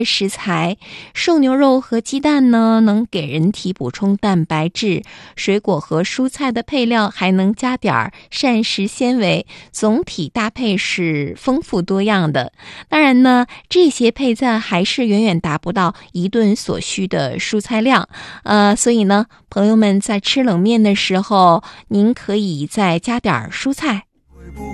食材。瘦牛肉和鸡蛋呢，能给人体补充蛋白质，水果和蔬菜的配料还能加点膳食纤维，总体搭配是丰富多样的。当然呢，这些配菜还是远远达不到一顿所需的蔬菜量，所以呢，朋友们在吃冷面的时候，您可以再加点蔬菜。